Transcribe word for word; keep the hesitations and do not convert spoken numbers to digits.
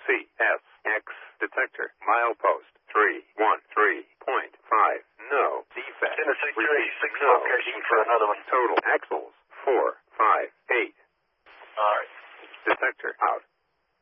C S X detector. Milepost three one three point five. No defect. Tennessee Repeat, thirty-six no location defect. for another one. Total axles four five eight. All right. Detector out.